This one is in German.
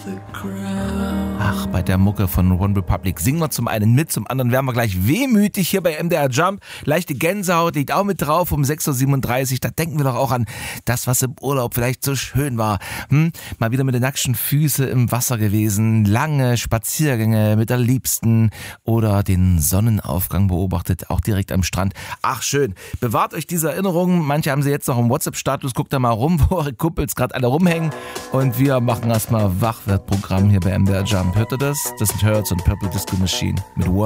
Ach, bei der Mucke von One Republic singen wir zum einen mit, zum anderen werden wir gleich wehmütig hier bei MDR Jump. Leichte Gänsehaut liegt auch mit drauf um 6.37 Uhr. Da denken wir doch auch an das, was im Urlaub vielleicht so schön war. Mal wieder mit den nackten Füßen im Wasser gewesen, lange Spaziergänge mit der Liebsten oder den Sonnenaufgang beobachtet, auch direkt am Strand. Ach schön, bewahrt euch diese Erinnerungen. Manche haben sie jetzt noch im WhatsApp-Status. Guckt da mal rum, wo eure Kumpels gerade alle rumhängen. Und wir machen erstmal Wachwertprogramm hier bei MDR Jump. Hört ihr das? Das sind Hurts und Purple Disco Machine mit One.